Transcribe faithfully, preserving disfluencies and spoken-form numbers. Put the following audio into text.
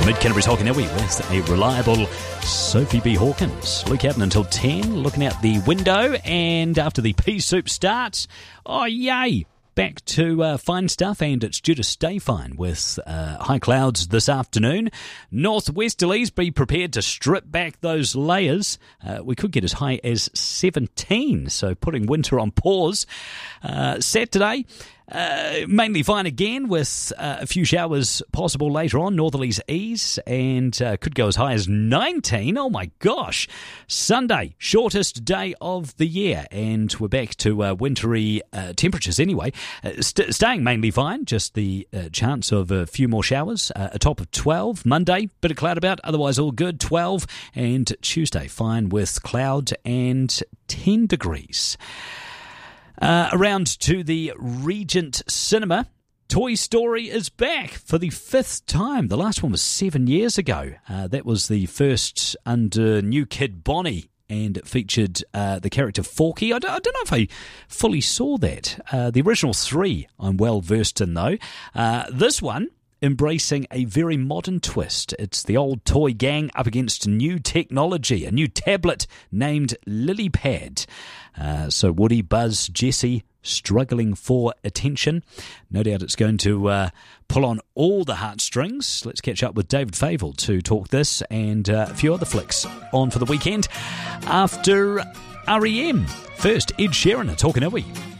Mid-Canterbury's Hockanui with a reliable Sophie B. Hawkins. Luke Appen until ten, looking out the window, and after the pea soup starts, oh yay, back to uh, fine stuff, and it's due to stay fine with uh, high clouds this afternoon. Northwesterlies, be prepared to strip back those layers. Uh, we could get as high as seventeen, so putting winter on pause. Uh, Saturday, Uh, mainly fine again, with uh, a few showers possible later on. Northerlies ease and uh, could go as high as nineteen. Oh my gosh. Sunday, shortest day of the year, and we're back to uh, wintry uh, temperatures anyway. Uh, st- staying mainly fine, just the uh, chance of a few more showers. Uh, a top of twelve. Monday, bit of cloud about, otherwise all good, twelve. And Tuesday, fine with cloud and ten degrees. Uh, around to the Regent Cinema, Toy Story is back for the fifth time. The last one was seven years ago. Uh, that was the first under New Kid Bonnie, and it featured uh, the character Forky. I don't, I don't know if I fully saw that. Uh, the original three I'm well versed in, though. Uh, this one, embracing a very modern twist. It's the old toy gang up against new technology, a new tablet named Lilypad. Uh, so Woody, Buzz, Jessie struggling for attention. No doubt it's going to uh, pull on all the heartstrings. Let's catch up with David Favell to talk this and uh, a few other flicks on for the weekend after R E M. First, Ed Sheeran at Hockanui.